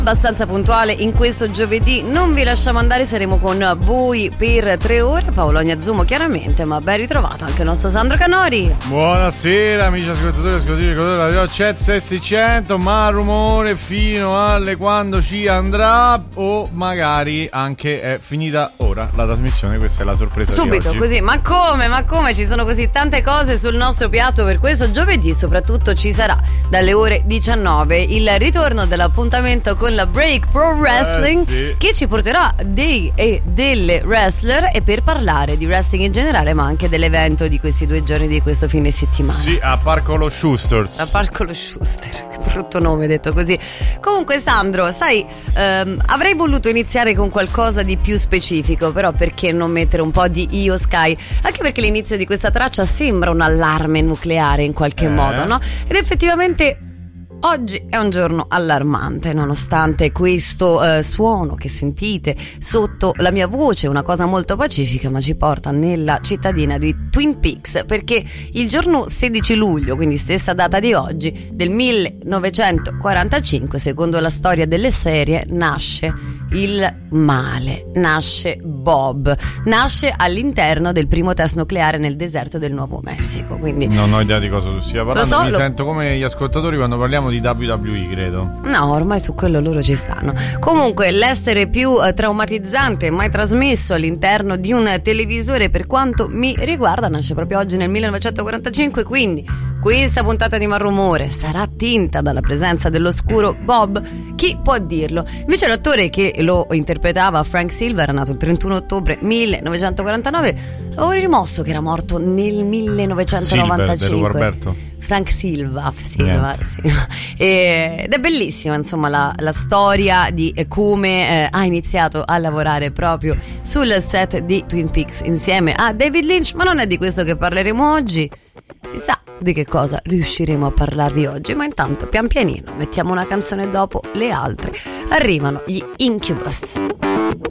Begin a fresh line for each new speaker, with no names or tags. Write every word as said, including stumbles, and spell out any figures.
abbastanza puntuale in questo giovedì. Non vi lasciamo andare, saremo con voi per tre ore. Paolo Agnazumo chiaramente, ma ben ritrovato anche il nostro Sandro Canori.
Buonasera amici ascoltatori e ascoltatori della Radio C Z seicento, ma rumore fino alle quando ci andrà, o magari anche è finita ora la trasmissione. Questa è la sorpresa
subito
di oggi.
Così, ma come, ma come ci sono così tante cose sul nostro piatto per questo giovedì. Soprattutto ci sarà dalle ore diciannove il ritorno dell'appuntamento con la Break Pro Wrestling,
eh, sì.
che ci porterà dei e delle wrestler, e per parlare di wrestling in generale, ma anche dell'evento di questi due giorni, di questo fine settimana.
Sì, a Parco lo Schusters.
A Parco lo Schuster, che brutto nome detto così. Comunque Sandro, sai, ehm, avrei voluto iniziare con qualcosa di più specifico, però perché non mettere un po' di Io Sky? Anche perché l'inizio di questa traccia sembra un allarme nucleare in qualche
eh.
modo, no? Ed effettivamente oggi è un giorno allarmante, nonostante questo eh, suono che sentite sotto la mia voce, una cosa molto pacifica, ma ci porta nella cittadina di Twin Peaks, perché il giorno sedici luglio, quindi stessa data di oggi, del millenovecentoquarantacinque, secondo la storia delle serie, nasce il male, nasce Bob, nasce all'interno del primo test nucleare nel deserto del Nuovo Messico. Quindi
non ho idea di cosa tu stia parlando,
so,
mi
lo...
sento come gli ascoltatori quando parliamo di W W E, credo.
No, ormai su quello loro ci stanno. Comunque, l'essere più eh, traumatizzante mai trasmesso all'interno di un televisore, per quanto mi riguarda, nasce proprio oggi nel millenovecentoquarantacinque. Quindi questa puntata di Malrumore sarà tinta dalla presenza dell'oscuro Bob. Chi può dirlo? Invece l'attore che lo interpretava, Frank Silva, era nato il trentuno ottobre millenovecentoquarantanove. Avevo rimosso che era morto nel millenovecentonovantacinque.
Roberto.
Frank Silva, Silva, Silva. Ed è bellissima, insomma, la, la storia di come eh, ha iniziato a lavorare proprio sul set di Twin Peaks insieme a David Lynch. Ma non è di questo che parleremo oggi. Chissà di che cosa riusciremo a parlarvi oggi, ma intanto pian pianino mettiamo una canzone dopo le altre. Arrivano gli Incubus.